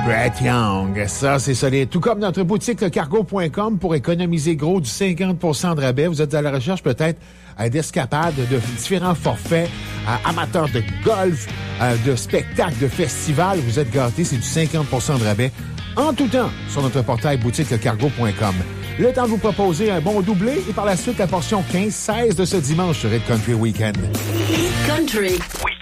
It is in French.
Brett Young, ça c'est solide. Tout comme notre boutique lecargo.com pour économiser gros du 50% de rabais. Vous êtes à la recherche peut-être d'escapades, de différents forfaits, amateurs de golf, de spectacles, de festivals. Vous êtes gâtés, c'est du 50% de rabais en tout temps sur notre portail boutique lecargo.com. Le temps de vous proposer un bon doublé et par la suite la portion 15-16 de ce dimanche sur Hit Country Weekend. Hit Country. Oui.